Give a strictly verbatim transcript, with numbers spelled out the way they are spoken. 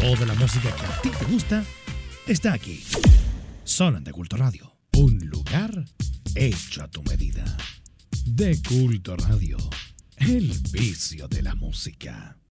Toda la música que a ti te gusta está aquí. Solo en De Culto Radio. Un lugar hecho a tu medida. De Culto Radio. El vicio de la música.